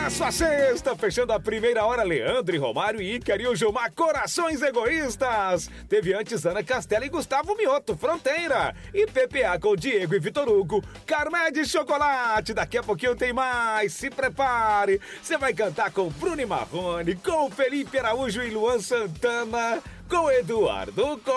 Sua sexta, fechando a primeira hora, Leandro e Romário e Ícaro e o Gilmar, Corações Egoístas. Teve antes Ana Castela e Gustavo Mioto, Fronteira. E PPA com Diego e Vitor Hugo, Carmé de Chocolate. Daqui a pouquinho tem mais, se prepare. Você vai cantar com Bruno e Marrone, com Felipe Araújo e Luan Santana, com Eduardo